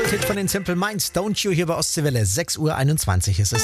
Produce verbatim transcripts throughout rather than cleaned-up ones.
Welthit von den Simple Minds, Don't You, hier bei Ostseewelle. sechs Uhr einundzwanzig ist es.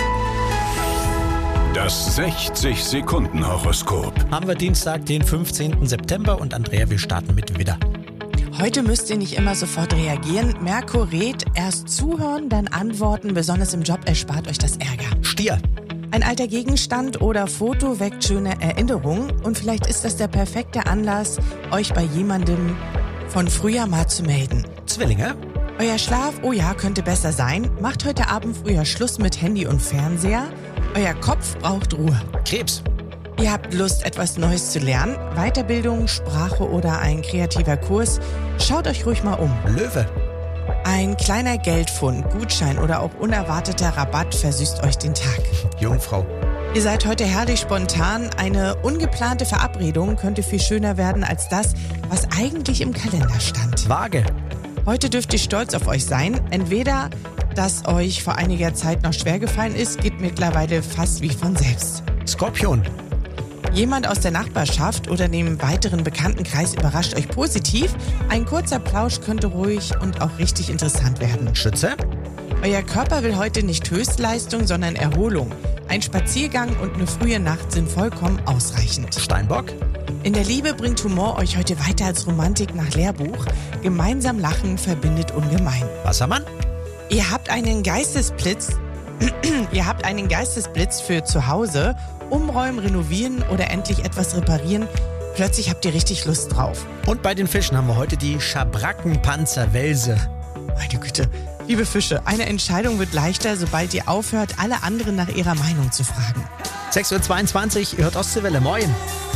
Das sechzig Sekunden Horoskop. Haben wir Dienstag, den fünfzehnten September und Andrea, wir starten mit Widder. Heute müsst ihr nicht immer sofort reagieren. Merkur rät, erst zuhören, dann antworten. Besonders im Job erspart euch das Ärger. Stier. Ein alter Gegenstand oder Foto weckt schöne Erinnerungen. Und vielleicht ist das der perfekte Anlass, euch bei jemandem von früher mal zu melden. Zwillinge. Euer Schlaf, oh ja, könnte besser sein. Macht heute Abend früher Schluss mit Handy und Fernseher. Euer Kopf braucht Ruhe. Krebs. Ihr habt Lust, etwas Neues zu lernen? Weiterbildung, Sprache oder ein kreativer Kurs? Schaut euch ruhig mal um. Löwe. Ein kleiner Geldfund, Gutschein oder auch unerwarteter Rabatt versüßt euch den Tag. Jungfrau. Ihr seid heute herrlich spontan. Eine ungeplante Verabredung könnte viel schöner werden als das, was eigentlich im Kalender stand. Waage. Heute dürft ihr stolz auf euch sein. Entweder, das euch vor einiger Zeit noch schwer gefallen ist, geht mittlerweile fast wie von selbst. Skorpion. Jemand aus der Nachbarschaft oder dem weiteren Bekanntenkreis überrascht euch positiv. Ein kurzer Plausch könnte ruhig und auch richtig interessant werden. Schütze. Euer Körper will heute nicht Höchstleistung, sondern Erholung. Ein Spaziergang und eine frühe Nacht sind vollkommen ausreichend. Steinbock. In der Liebe bringt Humor euch heute weiter als Romantik nach Lehrbuch. Gemeinsam lachen verbindet ungemein. Wassermann. Ihr habt einen Geistesblitz. Ihr habt einen Geistesblitz für zu Hause. Umräumen, renovieren oder endlich etwas reparieren. Plötzlich habt ihr richtig Lust drauf. Und bei den Fischen haben wir heute die Schabrackenpanzerwelse. Meine Güte, liebe Fische, eine Entscheidung wird leichter, sobald ihr aufhört, alle anderen nach ihrer Meinung zu fragen. sechs Uhr zweiundzwanzig, ihr hört Ostseewelle. Moin.